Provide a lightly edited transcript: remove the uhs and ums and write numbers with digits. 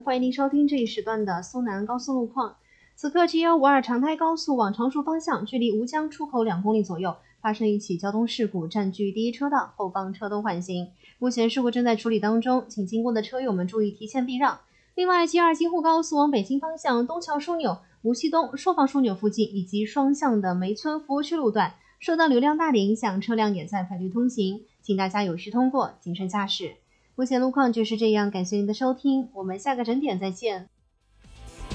欢迎您收听这一时段的苏南高速路况。此刻 G152 长台高速往常熟方向，距离吴江出口2公里左右，发生一起交通事故，占据第一车道，后方车都缓行。目前事故正在处理当中，请经过的车友们注意提前避让。另外 G2 京沪高速往北京方向，东桥枢纽、无锡东朔坊枢纽附近以及双向的梅村服务区路段受到流量大的影响，车辆也在排队通行，请大家有序通过，谨慎驾驶。目前路况就是这样，感谢您的收听，我们下个整点再见。